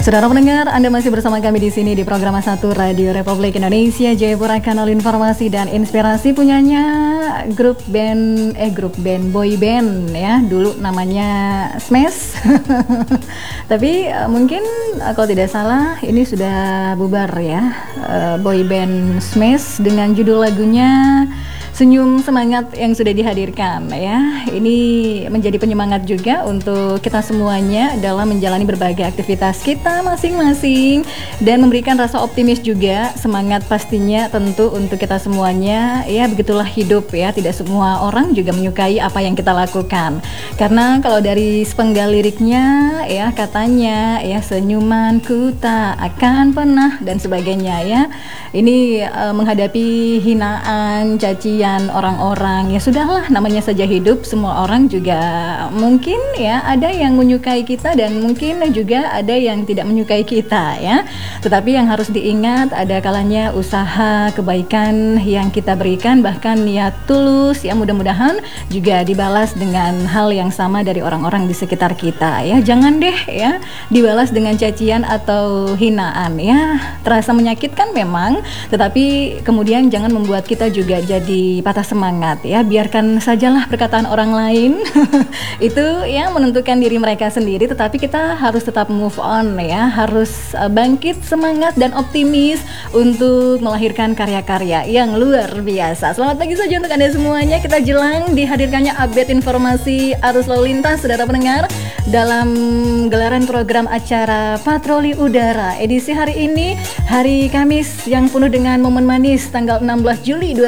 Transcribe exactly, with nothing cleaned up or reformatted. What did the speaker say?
Saudara pendengar, Anda masih bersama kami di sini di program satu Radio Republik Indonesia Jayapura, kanal informasi dan inspirasi punyanya grup band eh grup band boy band ya, dulu namanya Smash. Tapi uh, mungkin uh, kalau tidak salah ini sudah bubar ya, uh, boy band Smash dengan judul lagunya Senyum Semangat yang sudah dihadirkan ya. Ini menjadi penyemangat juga untuk kita semuanya dalam menjalani berbagai aktivitas kita masing-masing dan memberikan rasa optimis juga, semangat pastinya tentu untuk kita semuanya ya. Begitulah hidup ya, tidak semua orang juga menyukai apa yang kita lakukan. Karena kalau dari sepenggal liriknya ya, katanya ya, senyumanku tak akan pernah dan sebagainya ya. Ini uh, menghadapi hinaan, cacian orang-orang, ya sudahlah, namanya saja hidup. Semua orang juga mungkin ya ada yang menyukai kita dan mungkin juga ada yang tidak menyukai kita ya. Tetapi yang harus diingat, ada kalanya usaha kebaikan yang kita berikan, bahkan niat tulus ya, mudah-mudahan juga dibalas dengan hal yang sama dari orang-orang di sekitar kita ya. Jangan deh ya dibalas dengan cacian atau hinaan ya. Terasa menyakitkan memang, tetapi kemudian jangan membuat kita juga jadi patah semangat ya. Biarkan sajalah perkataan orang lain itu ya menentukan diri mereka sendiri, tetapi kita harus tetap move on ya, harus uh, bangkit semangat dan optimis untuk melahirkan karya-karya yang luar biasa. Selamat pagi saja untuk Anda semuanya. Kita jelang dihadirkannya update informasi arus lalu lintas, saudara pendengar, dalam gelaran program acara Patroli Udara edisi hari ini, hari Kamis yang penuh dengan momen manis, tanggal enam belas Juli